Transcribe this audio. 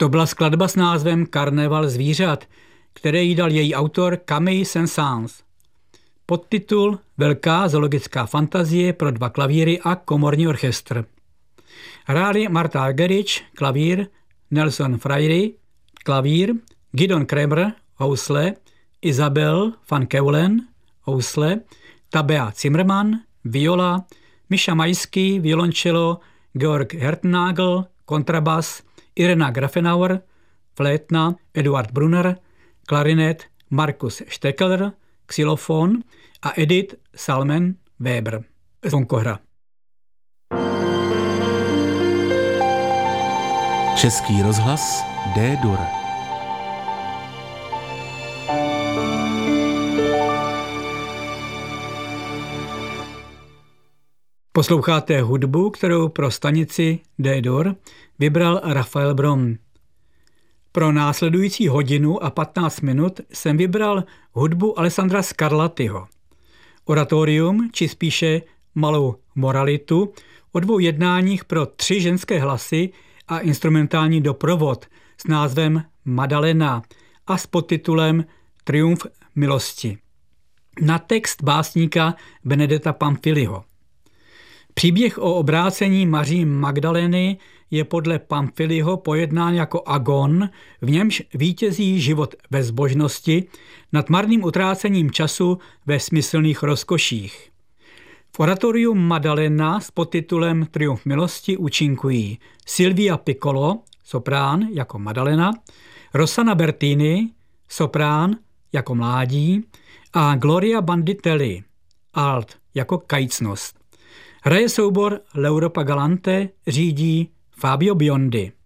To byla skladba s názvem Karneval zvířat, které jí dal její autor Camille Saint-Saëns. Podtitul Velká zoologická fantazie pro 2 klavíry a komorní orchestr. Hráli Martha Argerich, klavír, Nelson Freire, klavír, Gideon Kramer, housle, Isabel van Keulen, housle, Tabea Zimmermann, viola, Misha Majský, violoncello, Georg Hertnagel, kontrabas, Irena Grafenauer, flétna, Eduard Brunner, klarinet, Markus Steckler, xylofon a Edith Salmen Weber, zvonkohra. Český rozhlas D-dur. Posloucháte hudbu, kterou pro stanici D-dur vybral Rafael Brom. Pro následující hodinu a 15 minut jsem vybral hudbu Alessandra Scarlattiho. Oratorium, či spíše malou moralitu, o 2 jednáních pro 3 ženské hlasy a instrumentální doprovod s názvem Maddalena a s podtitulem Triumf milosti. Na text básníka Benedetta Pamphiliho. Příběh o obrácení Maří Magdalény je podle Pamphiliho pojednán jako agon, v němž vítězí život ve zbožnosti nad marným utrácením času ve smyslných rozkoších. V oratoriu Maddalena s podtitulem Triumf milosti účinkují Silvia Piccolo, soprán jako Maddalena, Rossana Bertini, soprán jako mládí a Gloria Banditelli, alt jako kajícnost. Hraje soubor L'Europa Galante, řídí Fabio Biondi.